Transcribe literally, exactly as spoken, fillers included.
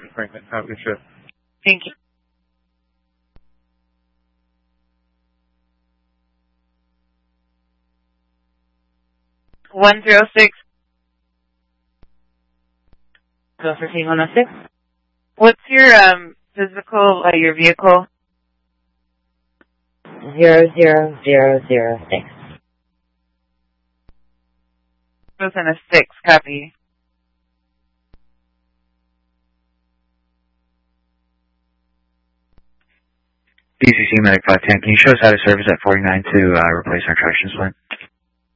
Franklin. Have a good trip. Thank you. one zero six. Go for T one oh six. What's your um physical, uh, your vehicle? Zero zero zero zero six. It was in a six, copy. D C C Medic five ten, can you show us how to service at forty-nine to uh, replace our traction split?